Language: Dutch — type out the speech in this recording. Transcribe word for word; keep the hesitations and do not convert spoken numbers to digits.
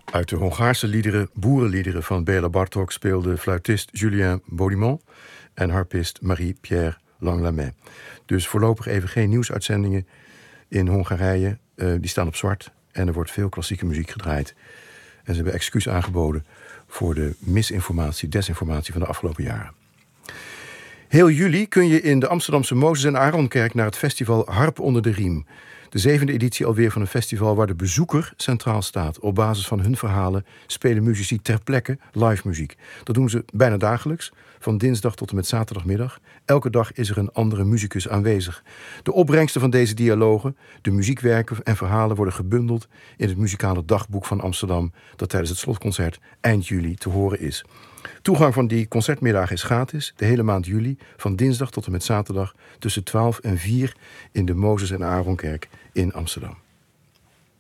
Uit de Hongaarse liederen, boerenliederen van Béla Bartók speelde fluitist Julien Baudimont en harpist Marie-Pierre Langlamet. Dus voorlopig even geen nieuwsuitzendingen in Hongarije. Uh, die staan op zwart en er wordt veel klassieke muziek gedraaid. En ze hebben excuus aangeboden voor de misinformatie, desinformatie van de afgelopen jaren. Heel juli kun je in de Amsterdamse Mozes en Aaronkerk naar het festival Harp onder de Riem. De zevende editie alweer van een festival waar de bezoeker centraal staat. Op basis van hun verhalen spelen muzici ter plekke live muziek. Dat doen ze bijna dagelijks, van dinsdag tot en met zaterdagmiddag. Elke dag is er een andere muzikus aanwezig. De opbrengsten van deze dialogen, de muziekwerken en verhalen worden gebundeld in het muzikale dagboek van Amsterdam, dat tijdens het slotconcert eind juli te horen is. Toegang van die concertmiddag is gratis, de hele maand juli, van dinsdag tot en met zaterdag tussen twaalf en vier in de Mozes en Aaronkerk in Amsterdam.